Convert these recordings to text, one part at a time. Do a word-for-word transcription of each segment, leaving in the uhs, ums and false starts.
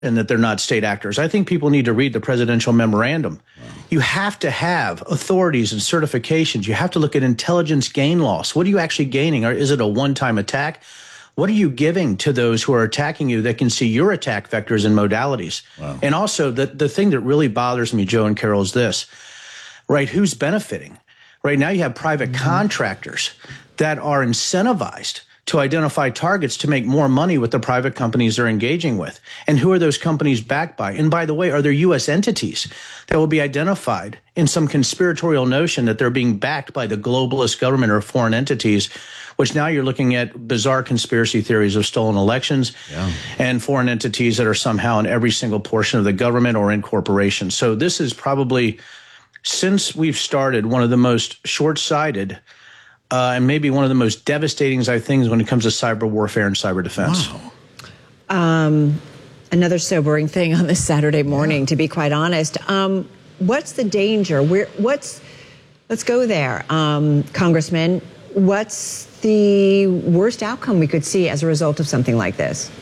and that they're not state actors. I think people need to read the presidential memorandum. Wow. You have to have authorities and certifications. You have to look at intelligence gain loss. What are you actually gaining? Or is it a one-time attack? What are you giving to those who are attacking you that can see your attack vectors and modalities? Wow. And also, the, the thing that really bothers me, Joe and Carol, is this, right? Who's benefiting? Right now you have private mm-hmm. contractors that are incentivized to identify targets to make more money with the private companies they're engaging with. And who are those companies backed by? And by the way, are there U S entities that will be identified in some conspiratorial notion that they're being backed by the globalist government or foreign entities, which now you're looking at bizarre conspiracy theories of stolen elections yeah. and foreign entities that are somehow in every single portion of the government or in corporations. So this is probably, since we've started, one of the most short-sighted Uh, and maybe one of the most devastating things when it comes to cyber warfare and cyber defense. Wow. Um, another sobering thing on this Saturday morning, yeah. to be quite honest. Um, what's the danger? Where, what's, let's go there, um, Congressman. What's the worst outcome we could see as a result of something like this?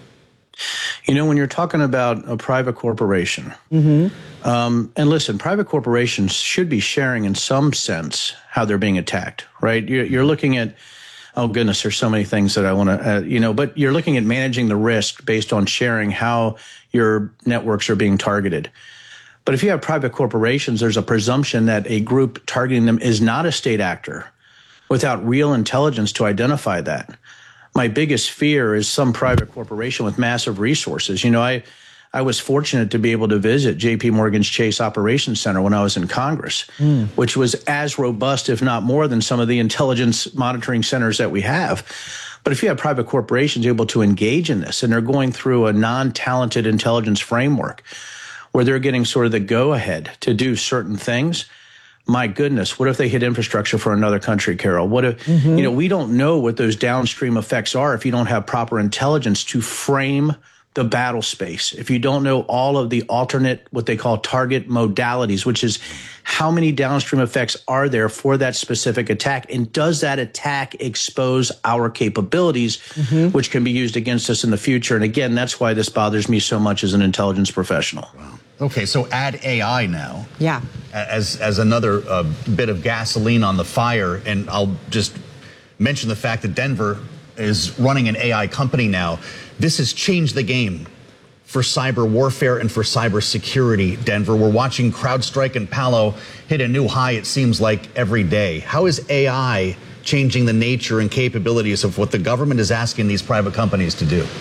You know, when you're talking about a private corporation, mm-hmm. um, and listen, private corporations should be sharing in some sense how they're being attacked, right? You're, you're looking at, oh goodness, there's so many things that I want to, uh, you know, but you're looking at managing the risk based on sharing how your networks are being targeted. But if you have private corporations, there's a presumption that a group targeting them is not a state actor without real intelligence to identify that. My biggest fear is some private corporation with massive resources. You know, I, I was fortunate to be able to visit J P Morgan's Chase Operations Center when I was in Congress, mm. which was as robust, if not more, than some of the intelligence monitoring centers that we have. But if you have private corporations able to engage in this, and they're going through a non-talented intelligence framework where they're getting sort of the go-ahead to do certain things, my goodness, what if they hit infrastructure for another country, Carol? What if, mm-hmm. you know, we don't know what those downstream effects are if you don't have proper intelligence to frame the battle space. If you don't know all of the alternate, what they call target modalities, which is how many downstream effects are there for that specific attack? And does that attack expose our capabilities, mm-hmm. which can be used against us in the future? And again, that's why this bothers me so much as an intelligence professional. Wow. Okay, so add A I now. Yeah. As, as another uh, bit of gasoline on the fire. And I'll just mention the fact that Denver is running an A I company now. This has changed the game for cyber warfare and for cyber security, Denver. We're watching CrowdStrike and Palo hit a new high, it seems like, every day. How is A I changing the nature and capabilities of what the government is asking these private companies to do?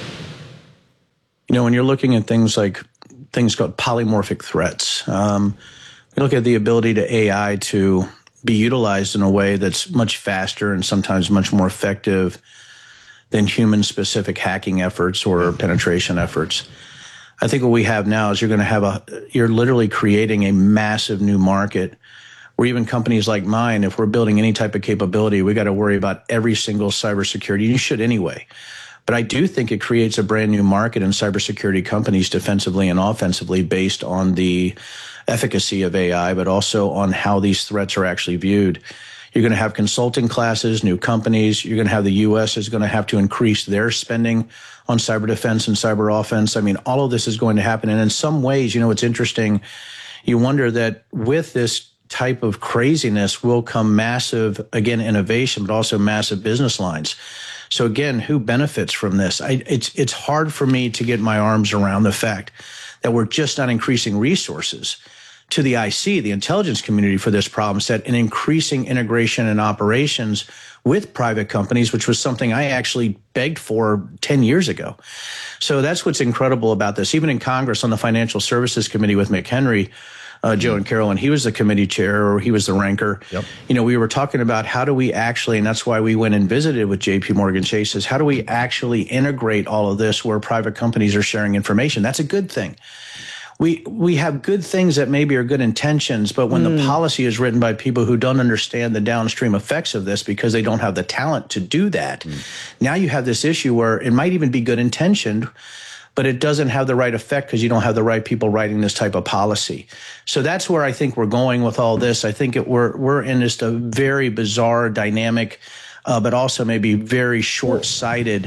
You know, when you're looking at things like things called polymorphic threats, um, you look at the ability to A I to be utilized in a way that's much faster and sometimes much more effective than human-specific hacking efforts or penetration efforts. I think what we have now is you're going to have a, you're literally creating a massive new market where even companies like mine, if we're building any type of capability, we got to worry about every single cybersecurity. You should anyway. But I do think it creates a brand new market in cybersecurity companies defensively and offensively based on the efficacy of A I, but also on how these threats are actually viewed. You're going to have consulting classes, new companies. You're going to have the U S is going to have to increase their spending on cyber defense and cyber offense. I mean, all of this is going to happen. And in some ways, you know, it's interesting. You wonder that with this type of craziness will come massive, again, innovation, but also massive business lines. So again, who benefits from this? I, it's, it's hard for me to get my arms around the fact that we're just not increasing resources to the I C, the intelligence community, for this problem set, and increasing integration and operations with private companies, which was something I actually begged for ten years ago. So that's what's incredible about this. Even in Congress on the Financial Services Committee with McHenry, uh, Joe and Carol, and he was the committee chair, or he was the ranker. Yep. You know, we were talking about how do we actually, and that's why we went and visited with J P Morgan Chase, is how do we actually integrate all of this where private companies are sharing information? That's a good thing. We we have good things that maybe are good intentions, but when mm. the policy is written by people who don't understand the downstream effects of this because they don't have the talent to do that, mm. now you have this issue where it might even be good intentioned, but it doesn't have the right effect because you don't have the right people writing this type of policy. So that's where I think we're going with all this. I think it, we're we're in just a very bizarre dynamic, uh, but also maybe very short-sighted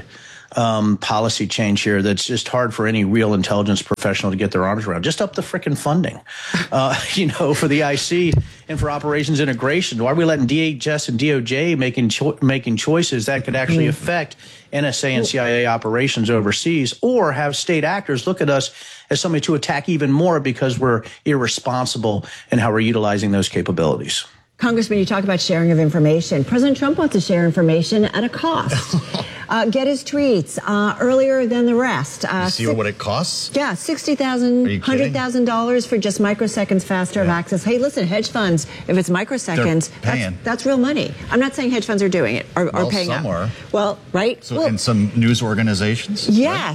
um, policy change here that's just hard for any real intelligence professional to get their arms around. Just up the frickin' funding, uh, you know, for the I C and for operations integration. Why are we letting D H S and D O J making cho- making choices that could actually affect N S A and C I A operations overseas, or have state actors look at us as somebody to attack even more because we're irresponsible in how we're utilizing those capabilities? Congressman, you talk about sharing of information. President Trump wants to share information at a cost. uh, get his tweets uh, earlier than the rest. Uh, you see si- what it costs? Yeah, sixty thousand dollars, one hundred thousand dollars for just microseconds faster yeah. of access. Hey, listen, hedge funds, if it's microseconds, that's, that's real money. I'm not saying hedge funds are doing it, or, well, or paying some out. are. Well, right? So well, in some news organizations? Yes. Right?